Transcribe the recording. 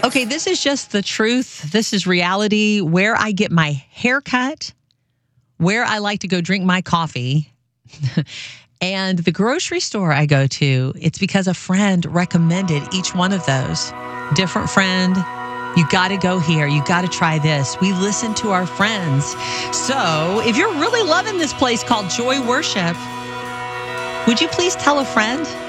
Okay, this is just the truth. This is reality. Where I get my hair cut, where I like to go drink my coffee, and the grocery store I go to. It's because a friend recommended each one of those. Different friend. You got to go here. You got to try this. We listen to our friends. So if you're really loving this place called Joy Worship, would you please tell a friend?